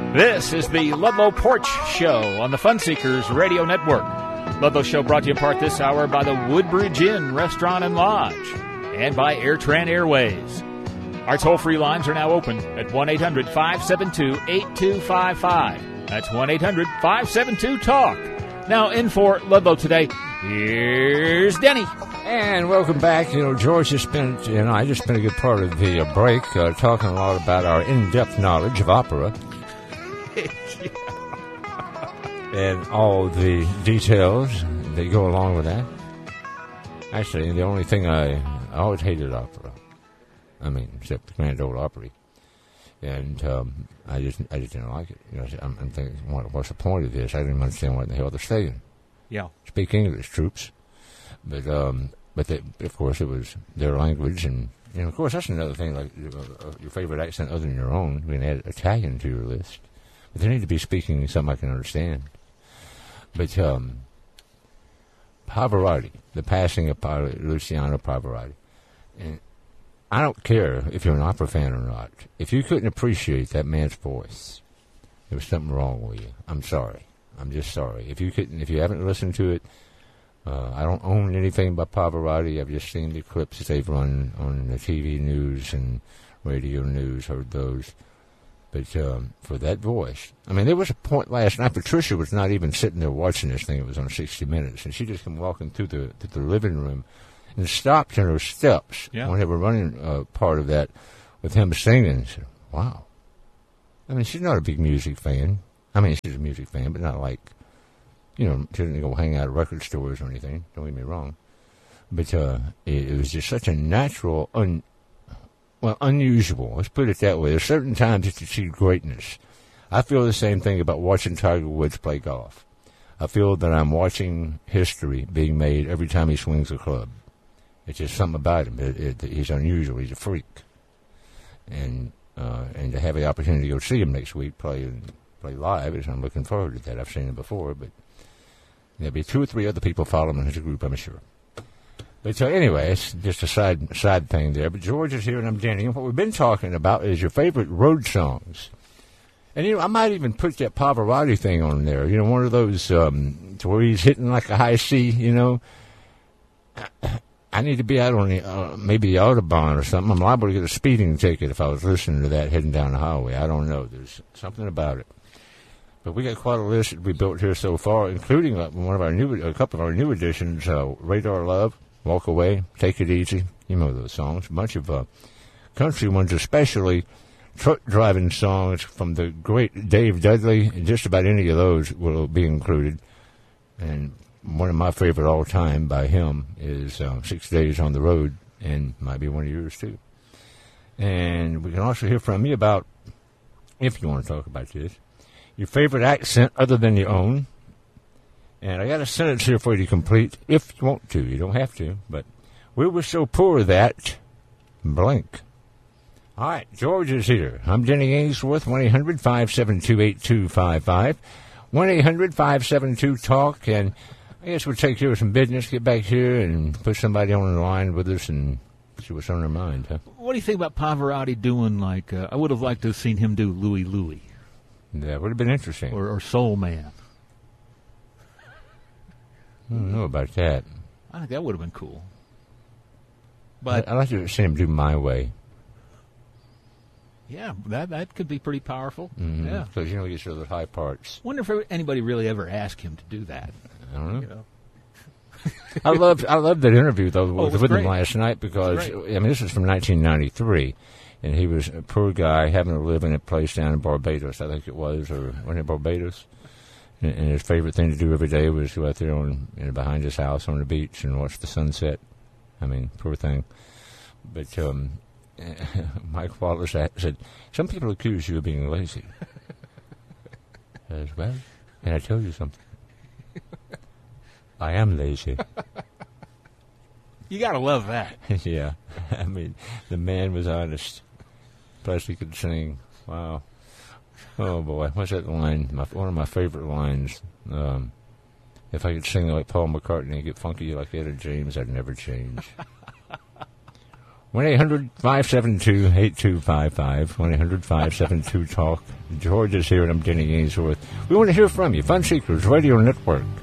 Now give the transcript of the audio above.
This is the Ludlow Porch Show on the Fun Seekers Radio Network. Ludlow Show brought to you in part this hour by the Woodbridge Inn Restaurant and Lodge and by AirTran Airways. Our toll-free lines are now open at 1-800-572-8255. That's 1-800-572-TALK. Now in for Ludlow today, here's Denny. And welcome back. George just spent, I just spent a good part of the break talking a lot about our in-depth knowledge of opera. And all the details that go along with that. Actually, the only thing I always hated opera. Except the Grand Ole Opry. And I just didn't like it. I'm thinking, what's the point of this? I didn't understand what the hell they're saying. Yeah. Speak English, troops. But of course, it was their language. And of course, that's another thing, like your favorite accent other than your own. We can add Italian to your list. But they need to be speaking something I can understand. But Pavarotti, the passing of Luciano Pavarotti. And I don't care if you're an opera fan or not. If you couldn't appreciate that man's voice, there was something wrong with you. I'm sorry. I'm just sorry. If you haven't listened to it, I don't own anything by Pavarotti. I've just seen the clips that they've run on the TV news and radio news, heard those. But for that voice, there was a point last night. Patricia was not even sitting there watching this thing. It was on 60 Minutes, and she just came walking through the living room and stopped in her steps when they were running part of that with him singing. And said, "Wow!" She's not a big music fan. She's a music fan, but not like she doesn't go hang out at record stores or anything. Don't get me wrong. But it was just such a natural, unusual. Let's put it that way. There's certain times that you see greatness. I feel the same thing about watching Tiger Woods play golf. I feel that I'm watching history being made every time he swings a club. It's just something about him. He's unusual. He's a freak. And to have the opportunity to go see him next week play live, I'm looking forward to that. I've seen him before, but there'll be 2 or 3 other people following his group, I'm sure. But so anyway, it's just a side thing there. But George is here and I'm Danny. And what we've been talking about is your favorite road songs. And, I might even put that Pavarotti thing on there. One of those to where he's hitting like a high C, I need to be out on the, maybe the Autobahn or something. I'm liable to get a speeding ticket if I was listening to that heading down the highway. I don't know. There's something about it. But we got quite a list that we built here so far, including a couple of our new additions, Radar Love, Walk Away, Take It Easy. You know those songs. A bunch of country ones, especially truck driving songs from the great Dave Dudley. And just about any of those will be included. And one of my favorite all time by him is 6 Days on the Road, and might be one of yours too. And we can also hear from you about, if you want to talk about this, your favorite accent other than your own. And I got a sentence here for you to complete if you want to. You don't have to, but we were so poor that blank. All right, George is here. I'm Denny Ainsworth, 1-800-572-8255, 1-800-572-TALK, and I guess we'll take care of some business, get back here, and put somebody on the line with us and see what's on their mind, huh? What do you think about Pavarotti doing, I would have liked to have seen him do Louie Louie. That would have been interesting. Or Soul Man. I don't know about that. I think that would have been cool. But I'd like to see him do My Way. Yeah, that could be pretty powerful. Mm-hmm. Yeah. Because, he gets those high parts. Wonder if anybody really ever asked him to do that. I don't know. I loved that interview, though, with him last night because, this is from 1993. And he was a poor guy having to live in a place down in Barbados, I think it was, or wasn't it Barbados? And his favorite thing to do every day was go out there behind his house on the beach and watch the sunset. Poor thing. But Mike Wallace said, some people accuse you of being lazy. As well, and I tell you something. I am lazy. You got to love that. Yeah. The man was honest. Plus, he could sing. Wow. Oh, boy. What's that line? One of my favorite lines. If I could sing like Paul McCartney and get funky like Etta James, I'd never change. 1-800-572-8255. 1-800-572-TALK. George is here, and I'm Denny Ainsworth. We want to hear from you. Fun Seekers Radio Network.